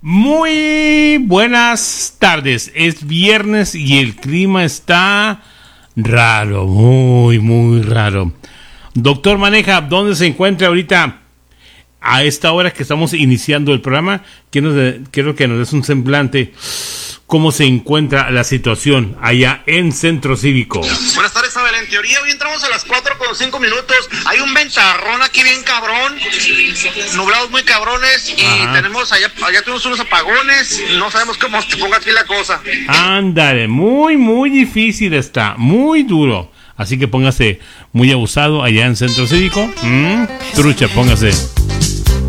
Muy buenas tardes. Es viernes y el clima está raro, muy raro. Doctor Maneja, ¿dónde se encuentra ahorita a esta hora que estamos iniciando el programa? Quiero que nos des un semblante. ¿Cómo se encuentra la situación allá en Centro Cívico? Buenas tardes, Abel. En teoría hoy entramos a las 4:05. Hay un ventarrón aquí bien cabrón, nublados muy cabrones y tenemos allá tenemos unos apagones. No sabemos cómo se ponga aquí la cosa. Ándale, muy difícil está, muy duro. Así que póngase muy abusado allá en Centro Cívico. Trucha, póngase.